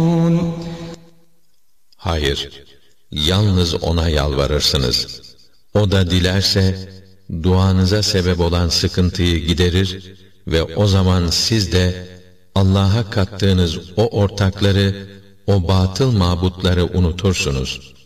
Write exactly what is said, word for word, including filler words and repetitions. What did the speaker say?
تُشْرِكُونَ Hayır, yalnız O'na yalvarırsınız. O da dilerse, duanıza sebep olan sıkıntıyı giderir ve o zaman siz de Allah'a kattığınız o ortakları, o batıl mabutları unutursunuz.